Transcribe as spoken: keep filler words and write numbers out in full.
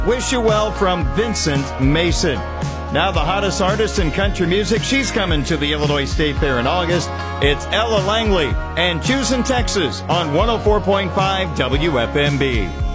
Wish You Well from Vincent Mason. Now the hottest artist in country music, she's coming to the Illinois State Fair in August. It's Ella Langley and Choosing Texas on one oh four point five W F M B.